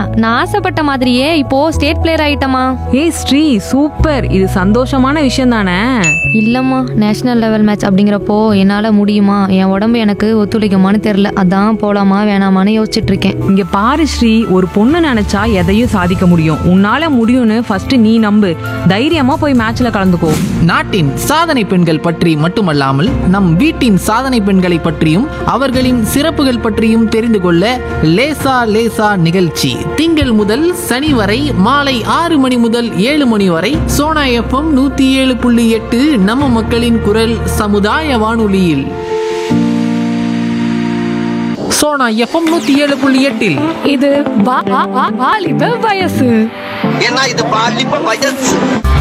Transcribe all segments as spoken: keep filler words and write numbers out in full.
நான் ஆசைப்பட்ட மாதிரியே இப்போ ஸ்டேட் பிளேயர் ஆயிட்டமா. ஏய் ஸ்ரீ, சூப்பர். இது சந்தோஷமான விஷயம் தானே? இல்லம்மா, நேஷனல் லெவல் மேட்ச் அப்படிங்கிறப்போ என்னால முடியுமா, என் உடம்பு எனக்கு ஒத்துழைக்குமான்னு தெரியல. அதான் போலாமா வேணாமான்னு யோசிச்சுட்டு இருக்கேன். இங்க பாரு ஸ்ரீ, ஒரு பொண்ணு நினைச்சா எதையும் சாதிக்க முடியும். உன்னால முடியும்னு ஃபர்ஸ்ட் நீ நம்பு. தைரியமா போய் மேட்ச்ல கலந்துக்கோ. நாட்டின் சாதனை பெண்கள் பற்றி மட்டுமல்லாமல் நம் வீட்டின் சாதனை பெண்களை பற்றியும் அவர்களின் சிறப்புகள் பற்றியும் தெரிந்து கொள்ள லேசா லேசா நிகழ்ச்சி திங்கள் முதல் சனி வரை மாலை ஆறு மணி முதல் ஏழு மணி வரை சோனா எஃப்எம் நூத்தி ஏழு புள்ளி எட்டு நம்ம மக்களின் குரல் சமுதாய வானொலியில். சோனா எஃப்எம் நூத்தி ஏழு புள்ளி எட்டில் இது வா- வா- வா- வாலிப வயசு. ஏன்னா இது பாலிப்ப வயசு.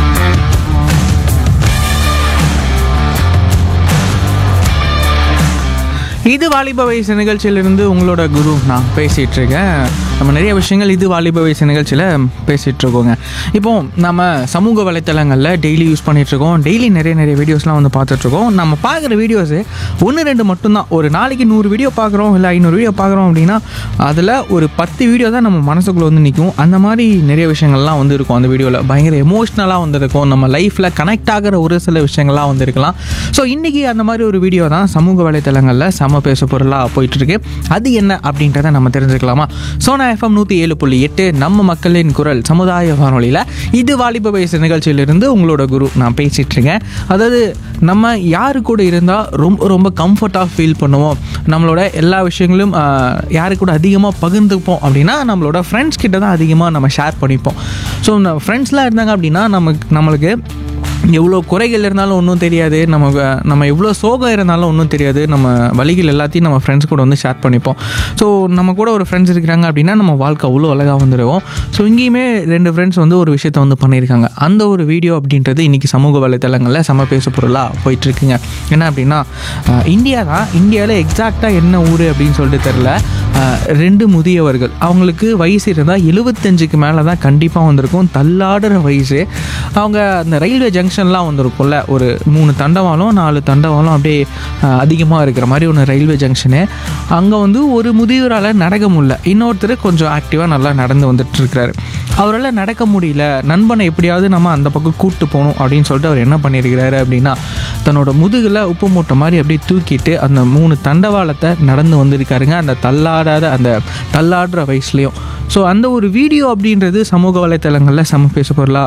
இது வாலிப வயசு நிகழ்ச்சியிலிருந்து உங்களோட குரு நான் பேசிகிட்டு இருக்கேன். நம்ம நிறைய விஷயங்கள் இது வாலிப வயசு நிகழ்ச்சியில் பேசிகிட்டு இருக்கோங்க. இப்போ நம்ம சமூக வலைத்தளங்களில் டெய்லி யூஸ் பண்ணிகிட்ருக்கோம். டெய்லி நிறைய நிறைய வீடியோஸ்லாம் வந்து பார்த்துட்ருக்கோம். நம்ம பார்க்குற வீடியோஸு ஒன்று ரெண்டு மட்டும்தான். ஒரு நாளைக்கு நூறு வீடியோ பார்க்குறோம், இல்லை ஐநூறு வீடியோ பார்க்குறோம் அப்படின்னா அதில் ஒரு பத்து வீடியோ தான் நம்ம மனசுக்குள்ளே வந்து நிற்கும். அந்த மாதிரி நிறைய விஷயங்கள்லாம் வந்து இருக்கும். அந்த வீடியோவில் பயங்கர எமோஷ்னலாக வந்து இருக்கும். நம்ம லைஃப்பில் கனெக்ட் ஆகிற ஒரு சில விஷயங்கள்லாம் வந்து இருக்கலாம். ஸோ இன்றைக்கி அந்த மாதிரி ஒரு வீடியோ தான் சமூக வலைத்தளங்களில் சம பேச பொருளாக போயிட்டுருக்கு. அது என்ன அப்படின்றத நம்ம தெரிஞ்சுக்கலாமா? சோனா எஃப்எம் நூற்றி ஏழு புள்ளி எட்டு நம்ம மக்களின் குரல் சமுதாய வானொலியில் இது வாலிப வயசு நிகழ்ச்சியிலிருந்து உங்களோட குரு நான் பேசிகிட்டு இருக்கேன். அதாவது நம்ம யாரு கூட இருந்தால் ரொம்ப ரொம்ப கம்ஃபர்ட்டாக ஃபீல் பண்ணுவோம், நம்மளோட எல்லா விஷயங்களும் யாரு கூட அதிகமாக பகிர்ந்துப்போம் அப்படின்னா நம்மளோட ஃப்ரெண்ட்ஸ் கிட்ட தான் அதிகமாக நம்ம ஷேர் பண்ணிப்போம். ஸோ ஃப்ரெண்ட்ஸ்லாம் இருந்தாங்க அப்படின்னா நமக்கு நம்மளுக்கு எவ்வளோ குறைகள் இருந்தாலும் ஒன்றும் தெரியாது, நம்ம நம்ம எவ்வளோ சோகம் இருந்தாலும் ஒன்றும் தெரியாது. நம்ம வழிகள் எல்லாத்தையும் நம்ம ஃப்ரெண்ட்ஸ் கூட வந்து ஷேர் பண்ணிப்போம். ஸோ நம்ம கூட ஒரு ஃப்ரெண்ட்ஸ் இருக்கிறாங்க அப்படின்னா நம்ம வாழ்க்கை அவ்வளோ அழகாக வந்துடுவோம். ஸோ இங்கேயுமே ரெண்டு ஃப்ரெண்ட்ஸ் வந்து ஒரு விஷயத்த வந்து பண்ணியிருக்காங்க. அந்த ஒரு வீடியோ அப்படின்றது இன்றைக்கி சமூக வலைத்தளங்களில் சம பேச பொருளாக போயிட்டுருக்குங்க. என்ன அப்படின்னா இந்தியா தான். இந்தியாவில் எக்ஸாக்டாக என்ன ஊர் அப்படின்னு சொல்லிட்டு தெரில. ரெண்டு முதியவர்கள், அவங்களுக்கு வயசு இருந்தால் எழுபத்தஞ்சுக்கு மேலே தான் கண்டிப்பாக வந்திருக்கும். தள்ளாடுற வயசு. அவங்க அந்த ரயில்வே ஜங்ஷன்லாம் வந்திருக்கும்ல, ஒரு மூணு தண்டவாளம் நாலு தண்டவாளம் அப்படியே அதிகமாக இருக்கிற மாதிரி ஒன்று ரயில்வே ஜங்ஷனு. அங்கே வந்து ஒரு முதியவரால் நடக்க முடியல, இன்னொருத்தர் கொஞ்சம் ஆக்டிவாக நல்லா நடந்து வந்துட்டுருக்கிறாரு. அவரால் நடக்க முடியல, நண்பனை எப்படியாவது நம்ம அந்த பக்கம் கூப்பிட்டு போகணும் அப்படின்னு சொல்லிட்டு அவர் என்ன பண்ணியிருக்கிறாரு அப்படின்னா தன்னோட முதுகில் உப்பு மூட்டை மாதிரி அப்படியே தூக்கிட்டு அந்த மூணு தண்டவாளத்தை நடந்து வந்திருக்காருங்க, அந்த தள்ளாடாத அந்த தள்ளாடுற வயசுலேயும். ஸோ அந்த ஒரு வீடியோ அப்படின்றது சமூக வலைத்தளங்களில் சம பேச பொருளாக